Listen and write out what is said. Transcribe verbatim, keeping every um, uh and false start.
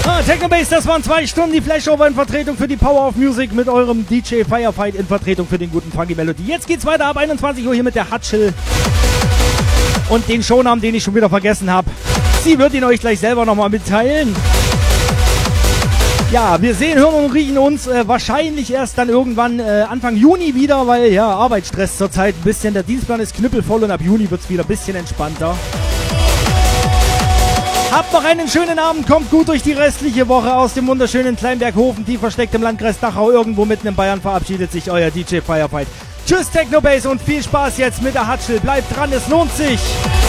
Ah, Techno Bass, das waren zwei Stunden die Flashover in Vertretung für die Power of Music mit eurem D J Firefight in Vertretung für den guten Funky Melody. Jetzt geht's weiter ab einundzwanzig Uhr hier mit der Hutchel und den Shownamen, den ich schon wieder vergessen habe. Sie wird ihn euch gleich selber nochmal mitteilen. Ja, wir sehen, hören und riechen uns äh, wahrscheinlich erst dann irgendwann äh, Anfang Juni wieder, weil ja, Arbeitsstress zurzeit ein bisschen, der Dienstplan ist knüppelvoll und ab Juni wird's wieder ein bisschen entspannter. Habt noch einen schönen Abend, kommt gut durch die restliche Woche aus dem wunderschönen Kleinberghofen, tief versteckt im Landkreis Dachau, irgendwo mitten in Bayern, verabschiedet sich euer D J Firefight. Tschüss Techno Bass und viel Spaß jetzt mit der Hutchel. Bleibt dran, es lohnt sich.